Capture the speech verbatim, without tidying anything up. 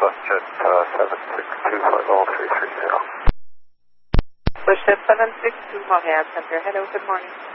WestJet uh, seven six two five zero three three zero. WestJet seven six two, Montana Center. Hello, good morning.